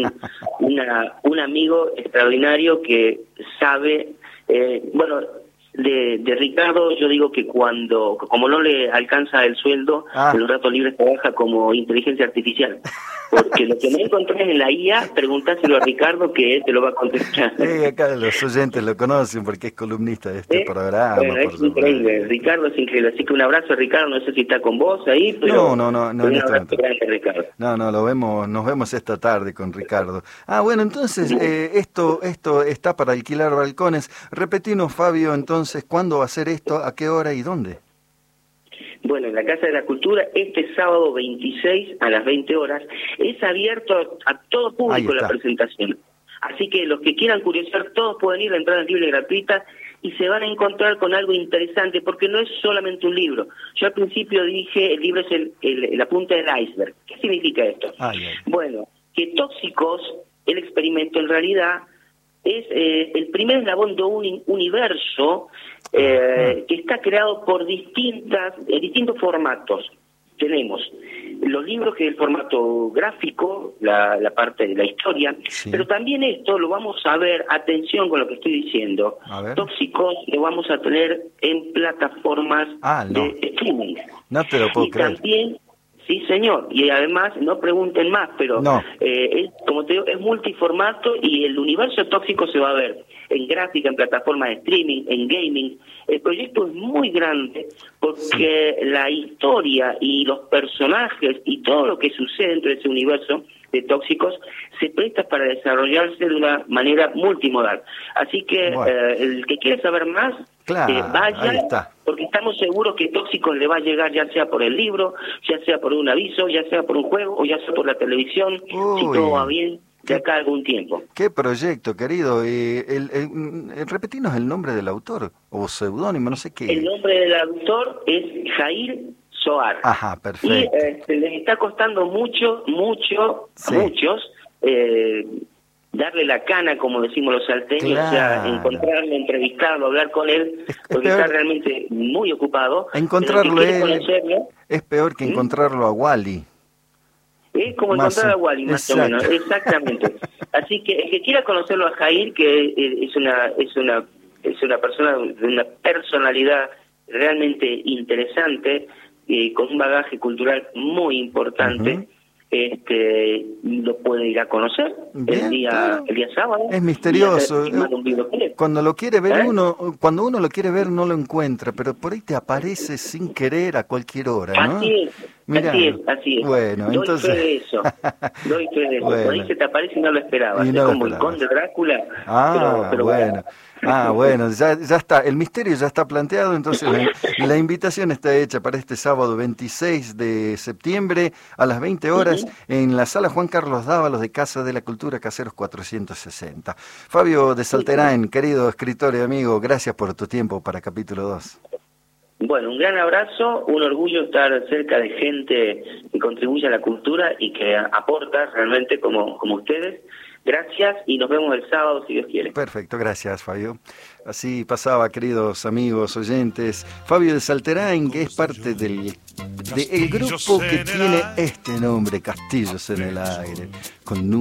un amigo extraordinario que sabe, de Ricardo yo digo que como no le alcanza el sueldo, en los ratos libres trabaja como inteligencia artificial. Porque lo que no encontré en la IA, preguntáselo a Ricardo que él te lo va a contestar. Sí, acá los oyentes lo conocen porque es columnista de este programa. Bueno, es increíble, Ricardo es increíble. Así que un abrazo a Ricardo, no sé si está con vos ahí, pero... No, un abrazo grande, Ricardo. No, nos vemos esta tarde con Ricardo. Bueno, entonces, esto está para alquilar balcones. Repetinos, Fabio, entonces, ¿cuándo va a ser esto? ¿A qué hora y dónde? Bueno, en la Casa de la Cultura, este sábado 26 a las 20 horas, es abierto a todo público la presentación. Así que los que quieran curiosear, todos pueden ir, la entrada es libre y gratuita, y se van a encontrar con algo interesante, porque no es solamente un libro. Yo al principio dije, el libro es la punta del iceberg. ¿Qué significa esto? Bueno, que Tóxicos, el experimento en realidad, es el primer eslabón de un universo que está creado por distintos formatos. Tenemos los libros, que es el formato gráfico, la parte de la historia, pero también esto lo vamos a ver, atención con lo que estoy diciendo, Tóxicos lo vamos a tener en plataformas de streaming. No te lo puedo creer. También, sí señor, y además, no pregunten más, pero como te digo, es multiformato y el universo tóxico se va a ver en gráfica, en plataformas de streaming, en gaming. El proyecto es muy grande porque la historia y los personajes y todo lo que sucede dentro de ese universo de Tóxicos se presta para desarrollarse de una manera multimodal. Así que el que quiere saber más, vaya, porque estamos seguros que Tóxicos le va a llegar, ya sea por el libro, ya sea por un aviso, ya sea por un juego o ya sea por la televisión, si todo va bien, de acá a algún tiempo. ¿Qué proyecto, querido? Repetinos el nombre del autor, o seudónimo, no sé qué. El nombre del autor es Jair Soar. Ajá, perfecto. Y les está costando mucho, a muchos, darle la cana, como decimos los salteños, o sea, encontrarlo, entrevistarlo, hablar con él, porque está realmente muy ocupado. Encontrarlo es peor que encontrarlo a Wally. Es como encontrar a Wally, más o menos, exactamente. Así que el que quiera conocerlo a Jair, que es una persona de una personalidad realmente interesante, con un bagaje cultural muy importante, lo puede ir a conocer el día sábado. Es misterioso. Cuando lo quiere ver cuando uno lo quiere ver no lo encuentra, pero por ahí te aparece sin querer a cualquier hora, ¿no? Así es. Bueno, entonces... Doy fe de eso. Por ahí se te aparece y no lo esperabas. Es como el Conde Drácula. Pero bueno. Bueno, ya está, el misterio ya está planteado, entonces la invitación está hecha para este sábado 26 de septiembre a las 20 horas en la sala Juan Carlos Dávalos de Casa de la Cultura, Caseros 460. Fabio de Salterain, querido escritor y amigo, gracias por tu tiempo para Capítulo 2. Bueno, un gran abrazo, un orgullo estar cerca de gente que contribuye a la cultura y que aporta realmente como ustedes. Gracias y nos vemos el sábado si Dios quiere. Perfecto, gracias Fabio. Así pasaba, queridos amigos oyentes, Fabio de Salterain, que es parte del grupo que tiene este nombre, Castillos en el Aire, con